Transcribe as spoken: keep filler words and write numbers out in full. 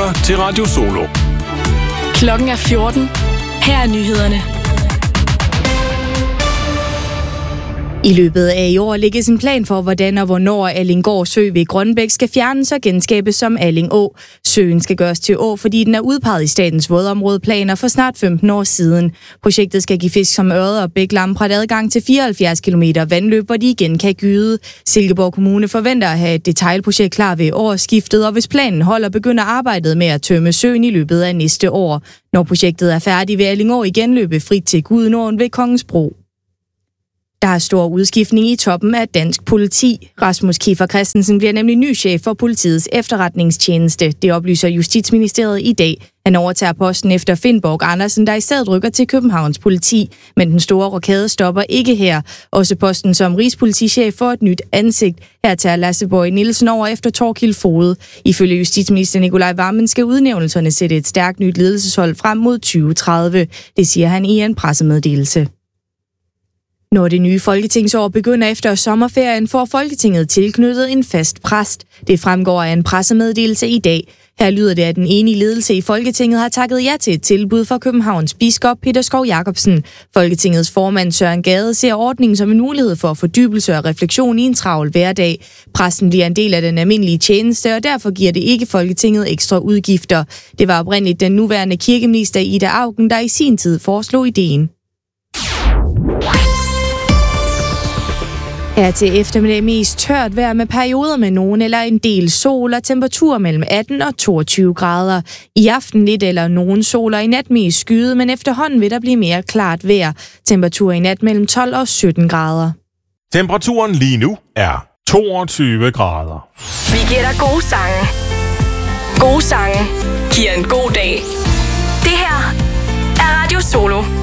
lytter til Radio Solo. Klokken er fjorten. Her er nyhederne. I løbet af i år lægges en plan for, hvordan og hvornår Allinggård Sø ved Grønbæk skal fjernes og genskabes som Alling Å. Søen skal gøres til å, fordi den er udpeget i statens vådområdeplaner for snart femten år siden. Projektet skal give fisk som ørred og bæklamper adgang til fireoghalvfjerds kilometer vandløb, hvor de igen kan gyde. Silkeborg Kommune forventer at have et detailprojekt klar ved årsskiftet, og hvis planen holder, begynder arbejdet med at tømme søen i løbet af næste år. Når projektet er færdigt, vil Alling Å igen løbe frit til Gudenåen ved Kongens Bro. Der er stor udskiftning i toppen af dansk politi. Rasmus Kiefer Christensen bliver nemlig ny chef for politiets efterretningstjeneste. Det oplyser Justitsministeriet i dag. Han overtager posten efter Finn Borch Andersen, der i stedet rykker til Københavns politi. Men den store rokade stopper ikke her. Også posten som rigspolitichef får et nyt ansigt. Her tager Lasse Boje Nielsen over efter Thorkild Foged. Ifølge justitsminister Nicolai Wammen skal udnævnelserne sætte et stærkt nyt ledelseshold frem mod tyve tredive. Det siger han i en pressemeddelelse. Når det nye folketingsår begynder efter sommerferien, får Folketinget tilknyttet en fast præst. Det fremgår af en pressemeddelelse i dag. Her lyder det, at den enige ledelse i Folketinget har takket ja til et tilbud fra Københavns biskop Peter Skov Jacobsen. Folketingets formand Søren Gade ser ordningen som en mulighed for fordybelse og refleksion i en travl hverdag. Præsten bliver en del af den almindelige tjeneste, og derfor giver det ikke Folketinget ekstra udgifter. Det var oprindeligt den nuværende kirkeminister Ida Auken, der i sin tid foreslog ideen. Her til eftermiddag mest tørt vejr med perioder med nogen eller en del sol og temperaturer mellem atten og toogtyve grader. I aften lidt eller nogen sol og i nat mest skyet, men efterhånden vil der blive mere klart vejr. Temperatur i nat mellem tolv og sytten grader. Temperaturen lige nu er toogtyve grader. Vi giver dig gode sange. Gode sange giver en god dag. Det her er Radio Solo.